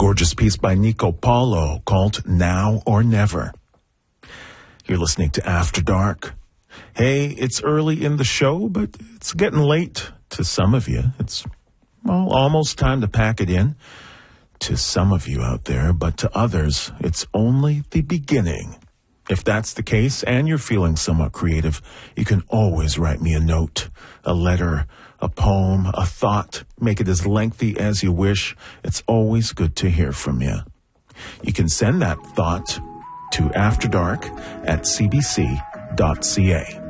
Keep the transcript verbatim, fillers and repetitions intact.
gorgeous piece by Nico Paulo called Now or Never. You're listening to After Dark. Hey, it's early in the show, but it's getting late to some of you. It's, well, almost time to pack it in to some of you out there, but to others, it's only the beginning. If that's the case and you're feeling somewhat creative, you can always write me a note, a letter, a poem, a thought. Make it as lengthy as you wish. It's always good to hear from you. You can send that thought to afterdark at c b c dot c a.